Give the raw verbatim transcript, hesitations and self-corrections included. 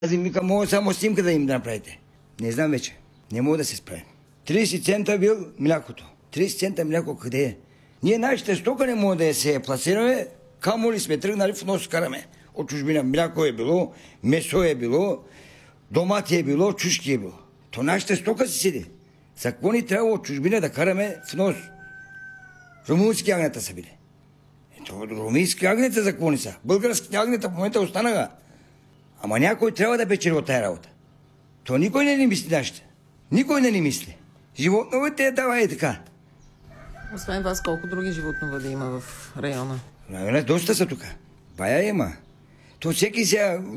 Аз им викам, мога само снимка да им да направите. Не знам вече. Не мога да се справим. трийсет цента бил млякото. трийсет цента мляко къде е? Ние нашата стока не мога да я се пласираме, камо ли сме тръгнали в нос караме. От чужбина мляко е било, месо е било, домати е било, чушки е било. То нашата стока си седи. За какво ни трябва от чужбина да караме в нос? Румунски агнета са били. Ето, румунски агнета за какво ни са? Българските агнета в момента останаха. Ама някой трябва да печели от тая работа. То никой не ни мисли нашите. Никой не ни мисли. Животновете я дава и така. Освен вас, колко други животновъди има в района? Доста са тук. Бая има. То всеки сега